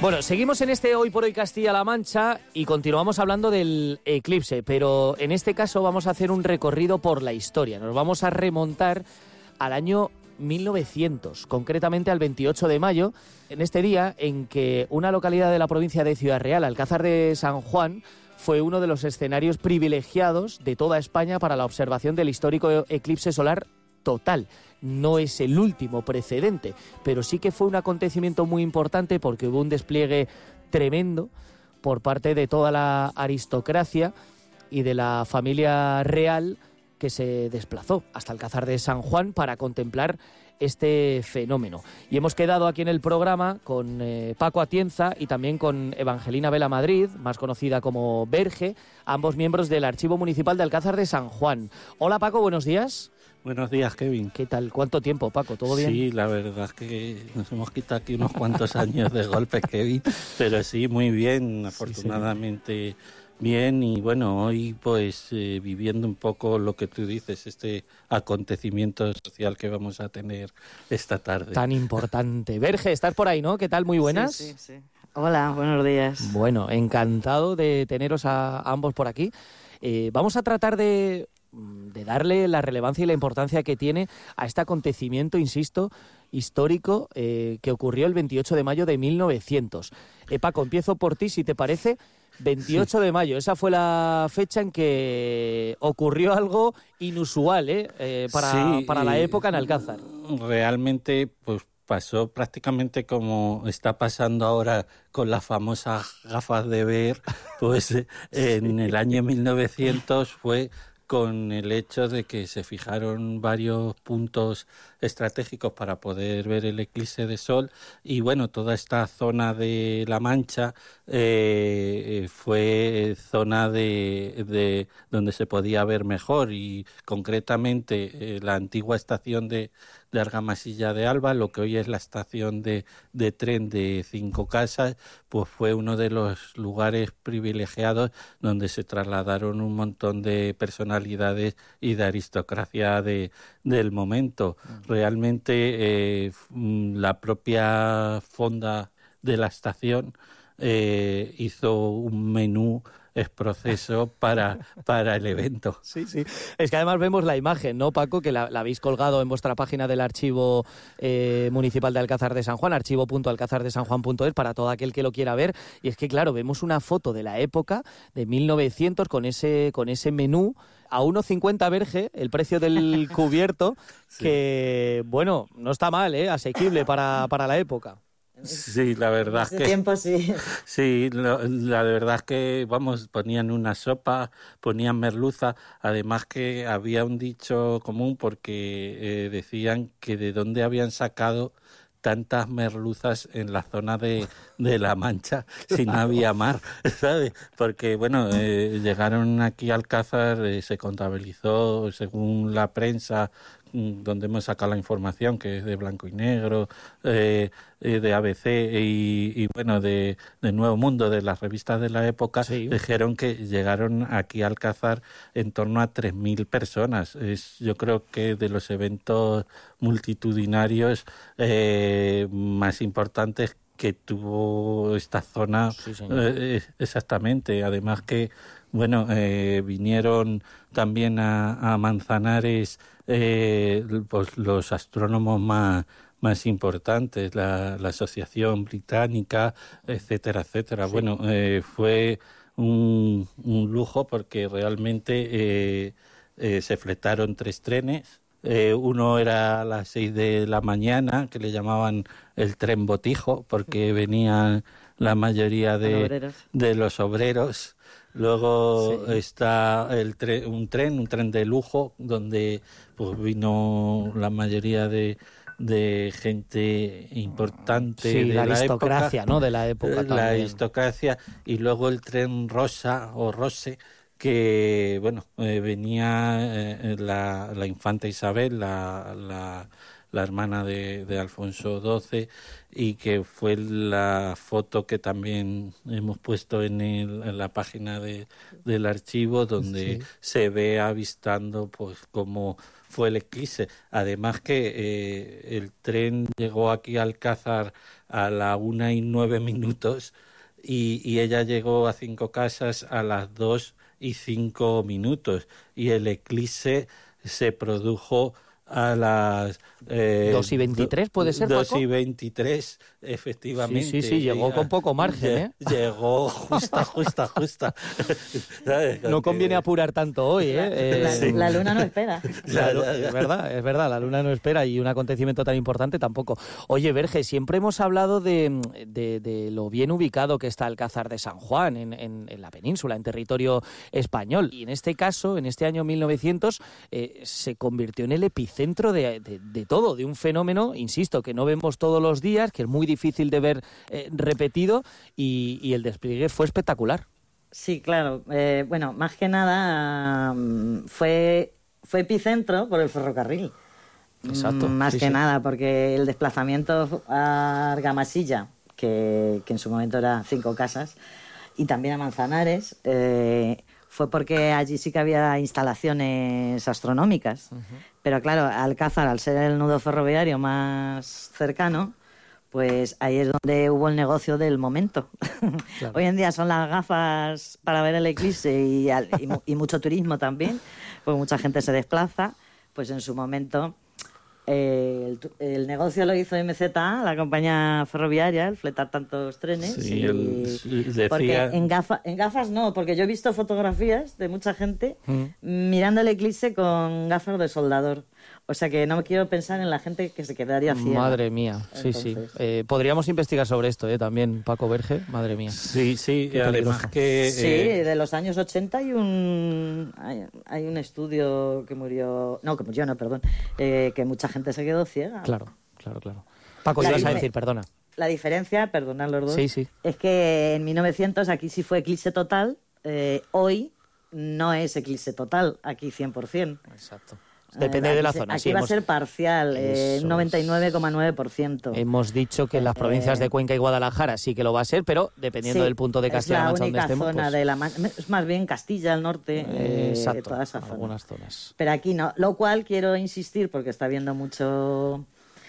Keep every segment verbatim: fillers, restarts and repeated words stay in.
Bueno, seguimos en este Hoy por Hoy Castilla-La Mancha y continuamos hablando del eclipse, pero en este caso vamos a hacer un recorrido por la historia. Nos vamos a remontar al año mil novecientos, concretamente al veintiocho de mayo, en este día en que una localidad de la provincia de Ciudad Real, Alcázar de San Juan, fue uno de los escenarios privilegiados de toda España para la observación del histórico eclipse solar total. No es el último precedente, pero sí que fue un acontecimiento muy importante porque hubo un despliegue tremendo por parte de toda la aristocracia y de la familia real que se desplazó hasta Alcázar de San Juan para contemplar este fenómeno. Y hemos quedado aquí en el programa con eh, Paco Atienza y también con Evangelina Vela Madrid, más conocida como Verge, ambos miembros del Archivo Municipal de Alcázar de San Juan. Hola Paco, buenos días. Buenos días, Kevin. ¿Qué tal? ¿Cuánto tiempo, Paco? ¿Todo bien? Sí, la verdad es que nos hemos quitado aquí unos cuantos años de golpe, Kevin, pero sí, muy bien, afortunadamente sí, bien. Y bueno, hoy pues eh, viviendo un poco lo que tú dices, este acontecimiento social que vamos a tener esta tarde. Tan importante. Verge, estás por ahí, ¿no? ¿Qué tal? Muy buenas. Sí, sí, sí. Hola, buenos días. Bueno, encantado de teneros a, a ambos por aquí. Eh, vamos a tratar de... de darle la relevancia y la importancia que tiene a este acontecimiento, insisto, histórico eh, que ocurrió el veintiocho de mayo de mil novecientos. Eh, Paco, empiezo por ti, si te parece. veintiocho de mayo, esa fue la fecha en que ocurrió algo inusual ¿eh? Eh, para, sí, para la época en Alcázar. Realmente, pues pasó prácticamente como está pasando ahora con las famosas gafas de ver, pues sí. En el año mil novecientos fue con el hecho de que se fijaron varios puntos estratégicos para poder ver el eclipse de sol y bueno, toda esta zona de La Mancha eh, fue zona de, de donde se podía ver mejor y concretamente eh, la antigua estación de, de Argamasilla de Alba, lo que hoy es la estación de, de tren de Cinco Casas, pues fue uno de los lugares privilegiados donde se trasladaron un montón de personalidades y de aristocracia de, del momento. Realmente eh, la propia fonda de la estación eh, hizo un menú es proceso para, para el evento. Sí, sí. Es que además vemos la imagen, ¿no, Paco? Que la, la habéis colgado en vuestra página del Archivo eh, Municipal de Alcázar de San Juan, archivo punto alcázar de san juan punto es, para todo aquel que lo quiera ver. Y es que, claro, vemos una foto de la época, de mil novecientos, con ese, con ese menú a uno cincuenta Verge, el precio del cubierto, sí. Que, bueno, no está mal, ¿eh? Asequible para, para la época. Sí, la verdad es que... tiempo sí. Sí, lo, la verdad es que, vamos, ponían una sopa, ponían merluza, además que había un dicho común porque eh, decían que de dónde habían sacado tantas merluzas en la zona de, de La Mancha si no había mar, ¿sabes? Porque, bueno, eh, llegaron aquí a Alcázar, eh, se contabilizó, según la prensa, donde hemos sacado la información, que es de Blanco y Negro, eh, de A B C y, y bueno, de, de Nuevo Mundo, de las revistas de la época, sí. Dijeron que llegaron aquí a Alcázar en torno a tres mil personas. Es, yo creo que de los eventos multitudinarios eh, más importantes que tuvo esta zona, sí, eh, exactamente. Además que, bueno, eh, vinieron también a, a Manzanares eh, pues los astrónomos más más importantes, la, la Asociación Británica, etcétera, etcétera. Sí. Bueno, eh, fue un, un lujo porque realmente eh, eh, se fletaron tres trenes. Eh, uno era a las seis de la mañana, que le llamaban el tren botijo, porque venían la mayoría de, de los obreros. Luego sí. está el tre- un tren, un tren de lujo, donde pues vino la mayoría de, de gente importante sí, de la, la aristocracia, época, ¿no? De la época. La también. aristocracia, y luego el tren rosa o rose, que bueno eh, venía eh, la, la infanta Isabel, la, la, la hermana de, de Alfonso doce, y que fue la foto que también hemos puesto en, el, en la página de, del archivo, donde sí. se ve avistando pues como fue el eclipse. Además que eh, el tren llegó aquí a Alcázar a la una y nueve minutos y, y ella llegó a Cinco Casas a las dos y cinco minutos y el eclipse se produjo a las eh, dos y veintitrés, ¿puede ser, Paco? dos y veintitrés, efectivamente. Sí, sí, sí, llegó con poco margen, ¿eh? Llegó justa, justa, justa. No conviene apurar tanto hoy, ¿eh? La, eh la luna no espera. La, es verdad, es verdad, la luna no espera y un acontecimiento tan importante tampoco. Oye, Verge, siempre hemos hablado de, de, de lo bien ubicado que está Alcázar de San Juan en, en, en la península, en territorio español. Y en este caso, en este año mil novecientos, eh, se convirtió en el epicentro centro de, de, de todo, de un fenómeno, insisto, que no vemos todos los días, que es muy difícil de ver eh, repetido y, y el despliegue fue espectacular. Sí, claro. Eh, bueno, más que nada um, fue, fue epicentro por el ferrocarril. Exacto. Más sí, que sí. nada, porque el desplazamiento a Argamasilla, que, que en su momento era Cinco Casas, y también a Manzanares, eh, fue porque allí sí que había instalaciones astronómicas. Uh-huh. Pero claro, Alcázar, al ser el nudo ferroviario más cercano, pues ahí es donde hubo el negocio del momento. Claro. Hoy en día son las gafas para ver el eclipse y, y, y mucho turismo también, porque mucha gente se desplaza. Pues en su momento eh, el, el negocio lo hizo M Z A, la compañía ferroviaria, el fletar tantos trenes. Sí, y, el, decía... Porque en, gafa, en gafas no, porque yo he visto fotografías de mucha gente mm. mirando el eclipse con gafas de soldador. O sea que no quiero pensar en la gente que se quedaría ciega. Madre mía, sí, Entonces... sí. Eh, podríamos investigar sobre esto eh, también, Paco Verge, madre mía. Sí, sí, y además que... Sí, eh... de los años ochenta hay un hay, hay un estudio que murió... No, que murió, no, perdón. Eh, que mucha gente se quedó ciega. Claro, claro, claro. Paco, la ibas dif- a decir, perdona. La diferencia, perdonad los dos, sí, sí. es que en mil novecientos aquí sí fue eclipse total, eh, hoy no es eclipse total, aquí cien por ciento. Exacto. Depende aquí de la se, zona. Aquí sí, va hemos... a ser parcial, eh, noventa y nueve coma nueve por ciento. Hemos dicho que en las provincias de Cuenca y Guadalajara sí que lo va a ser, pero dependiendo sí, del punto de Castilla-La Mancha donde estemos... Es la única zona pues... de la Man- es más bien Castilla, el norte, eh, exacto, eh, toda esa zona. Algunas zonas. Pero aquí no, lo cual quiero insistir porque está habiendo mucho...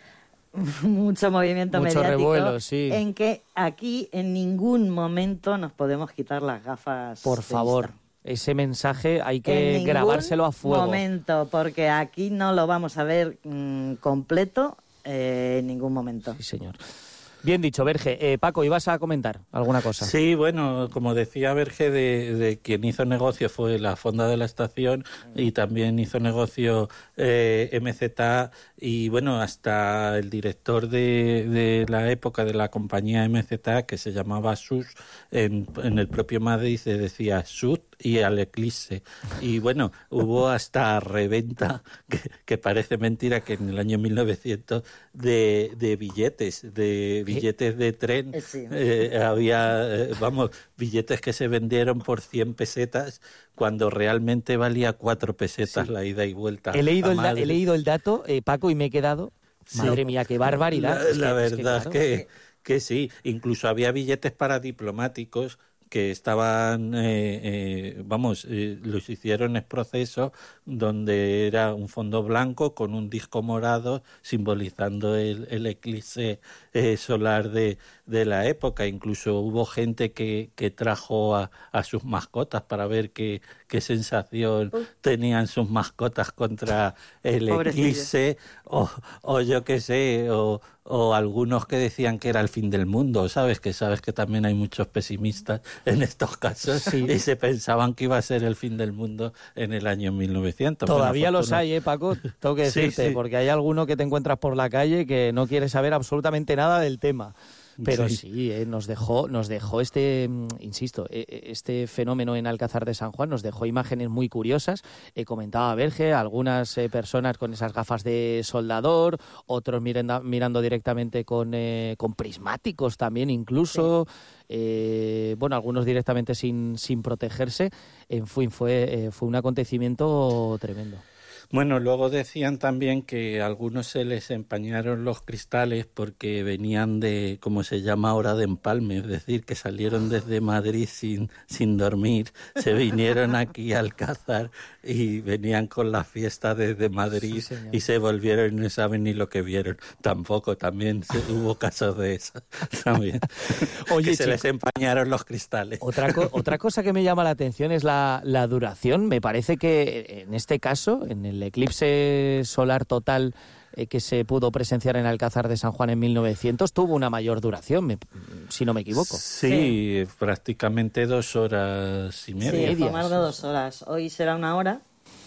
mucho movimiento mucho mediático revuelo, sí. en que aquí en ningún momento nos podemos quitar las gafas. Por favor. Vista. Ese mensaje hay que grabárselo a fuego. En ningún momento, porque aquí no lo vamos a ver mmm, completo eh, en ningún momento. Sí, señor. Bien dicho, Verge. Eh, Paco, ¿ibas a comentar alguna cosa? Sí, bueno, como decía Verge, de, de quien hizo negocio fue la Fonda de la Estación y también hizo negocio eh, M Z A y, bueno, hasta el director de, de la época de la compañía M Z A, que se llamaba Sus, en, en el propio Madrid se decía Sus y al eclipse. Y, bueno, hubo hasta reventa, que, que parece mentira, que en el año mil novecientos de, de billetes, de billetes de tren, sí. eh, había, eh, vamos, billetes que se vendieron por cien pesetas cuando realmente valía cuatro pesetas sí. la ida y vuelta. He leído, el, da- he leído el dato, eh, Paco, y me he quedado, sí. madre mía, qué barbaridad. La, es que, la es verdad que, claro, que, que, que sí, incluso había billetes para diplomáticos que estaban, eh, eh, vamos, eh, los hicieron en proceso donde era un fondo blanco con un disco morado simbolizando el, el eclipse eh, solar de, de la época. Incluso hubo gente que, que trajo a, a sus mascotas para ver qué, qué sensación uh. tenían sus mascotas contra el eclipse o, o yo qué sé, o... o algunos que decían que era el fin del mundo, ¿sabes? Que sabes que también hay muchos pesimistas en estos casos sí. y se pensaban que iba a ser el fin del mundo en el año mil novecientos. Todavía los hay, ¿eh, Paco? Tengo que decirte, sí, sí. porque hay alguno que te encuentras por la calle que no quiere saber absolutamente nada del tema. Pero sí, sí eh, nos dejó, nos dejó este, insisto, eh, este fenómeno en Alcázar de San Juan, nos dejó imágenes muy curiosas. Eh, comentaba Verge, algunas eh, personas con esas gafas de soldador, otros mirenda, mirando directamente con, eh, con prismáticos también incluso, sí. eh, bueno, algunos directamente sin, sin protegerse. En fin, fue, eh, fue un acontecimiento tremendo. Bueno, luego decían también que a algunos se les empañaron los cristales porque venían de, como se llama ahora, de empalme, es decir, que salieron desde Madrid sin, sin dormir, se vinieron aquí a Alcázar y venían con la fiesta desde Madrid, sí, y se volvieron y no saben ni lo que vieron. Tampoco, también se, hubo casos de eso, también. Oye, que se chico, les empañaron los cristales. Otra, co- otra cosa que me llama la atención es la, la duración. Me parece que en este caso, en el eclipse solar total eh, que se pudo presenciar en Alcázar de San Juan en mil novecientos, tuvo una mayor duración, me, si no me equivoco. Sí, sí, prácticamente dos horas y media. Sí, fue más de dos horas. Hoy será una hora,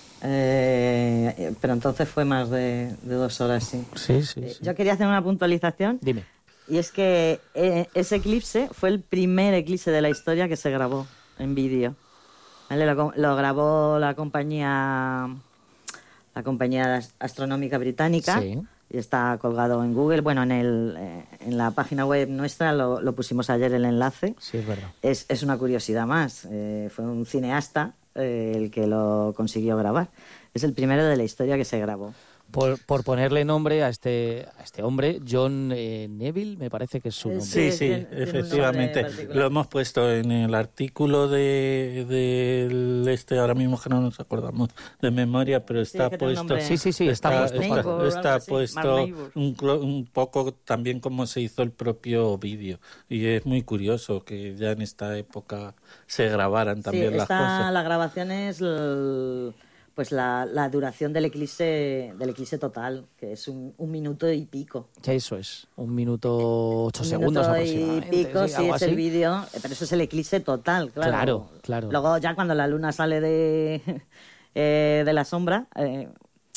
eh, pero entonces fue más de, de dos horas, sí. Sí, sí, eh, sí. Yo quería hacer una puntualización. Dime. Y es que eh, ese eclipse fue el primer eclipse de la historia que se grabó en vídeo. ¿Vale? Lo, lo grabó la compañía... la compañía astronómica británica, sí, y está colgado en Google. Bueno, en el eh, en la página web nuestra lo, lo pusimos ayer el enlace. Sí, es verdad. Es, es una curiosidad más. Eh, fue un cineasta eh, el que lo consiguió grabar. Es el primero de la historia que se grabó. Por, por ponerle nombre a este a este hombre, John eh, Neville, me parece que es su nombre. Sí, sí, tiene, efectivamente. tiene lo hemos puesto en el artículo de, de este, ahora mismo que no nos acordamos de memoria, pero está sí, puesto. Sí, sí, sí, está, está puesto. Está, está, está puesto un, un poco también como se hizo el propio vídeo. Y es muy curioso que ya en esta época se grabaran también sí, las esta, cosas. La grabación es... El... pues la, la duración del eclipse del eclipse total, que es un, un minuto y pico. Eso es, un minuto ocho un segundos minuto aproximadamente. y pico, sí, sí, es así. el vídeo, pero eso es el eclipse total, claro. Claro, claro. Luego ya cuando la luna sale de, eh, de la sombra, eh,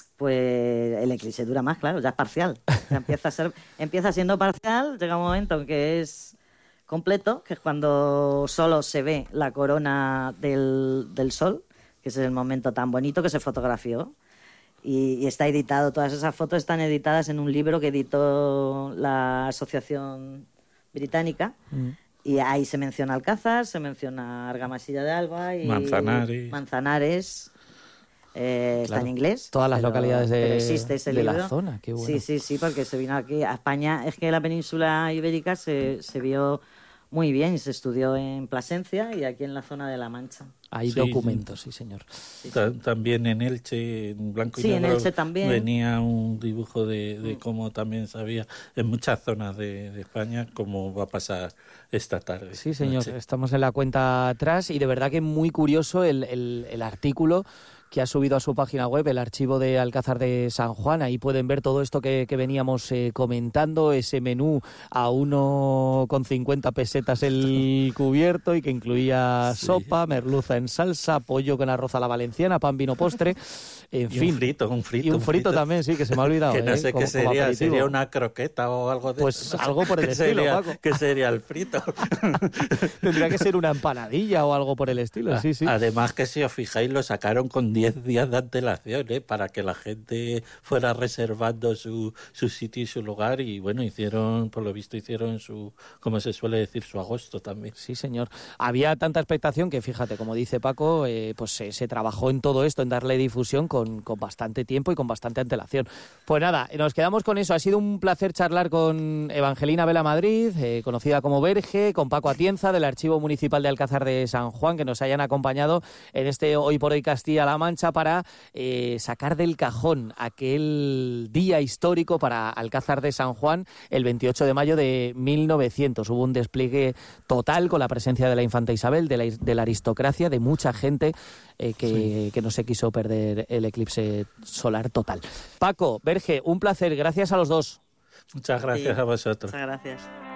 pues el eclipse dura más, claro, ya es parcial. Ya empieza, a ser, empieza siendo parcial, llega un momento en que es completo, que es cuando solo se ve la corona del, del sol, que ese es el momento tan bonito que se fotografió. Y, y está editado, todas esas fotos están editadas en un libro que editó la Asociación Británica. Mm. Y ahí se menciona Alcázar, se menciona Argamasilla de Alba y Manzanares. Manzanares. Eh, claro. Está en inglés. Todas las pero, localidades de, existe ese de libro. la zona. Qué bueno. Sí, sí, sí, porque se vino aquí a España. Es que la península ibérica se, se vio muy bien y se estudió en Plasencia y aquí en la zona de La Mancha. Hay sí, documentos, sí, señor. Sí, sí. También en Elche, en blanco y sí, negro, en Elche también. venía un dibujo de, de cómo también sabía en muchas zonas de, de España cómo va a pasar esta tarde. Sí, señor, noche. Estamos en la cuenta atrás y de verdad que muy curioso el, el, el artículo que ha subido a su página web, el archivo de Alcázar de San Juan. Ahí pueden ver todo esto que, que veníamos eh, comentando, ese menú a uno con cincuenta pesetas el cubierto y que incluía sí. sopa, merluza en salsa, pollo con arroz a la valenciana, pan, vino, postre, en y fin. un frito, un frito. Y un frito, frito también, sí, que se me ha olvidado. que no eh, sé como, qué sería, como sería una croqueta o algo de Pues eso. algo por el ¿Qué estilo, sería, Paco. ¿Qué sería el frito? Tendría que ser una empanadilla o algo por el estilo, sí, sí. Además que si os fijáis lo sacaron con diez días de antelación, ¿eh? Para que la gente fuera reservando su, su sitio y su lugar y bueno, hicieron, por lo visto hicieron su, como se suele decir, su agosto también. Sí, señor. Había tanta expectación que fíjate, como dice Paco, eh, pues eh, se trabajó en todo esto, en darle difusión con, con bastante tiempo y con bastante antelación. Pues nada, nos quedamos con eso. Ha sido un placer charlar con Evangelina Vela Madrid, eh, conocida como Verge, con Paco Atienza del Archivo Municipal de Alcázar de San Juan, que nos hayan acompañado en este Hoy por Hoy Castilla-La Mancha para eh, sacar del cajón aquel día histórico para Alcázar de San Juan, el veintiocho de mayo de mil novecientos. Hubo un despliegue total con la presencia de la infanta Isabel, de la, de la aristocracia, de mucha gente eh, que, sí. que no se quiso perder el eclipse solar total. Paco, Verge, un placer. Gracias a los dos. Muchas gracias sí. a vosotros. Muchas gracias.